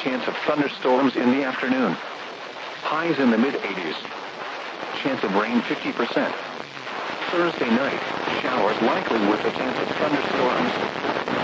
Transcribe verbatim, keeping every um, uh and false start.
chance of thunderstorms in the afternoon. Highs in the mid-eighties. Chance of rain fifty percent. Thursday night, showers likely with a chance of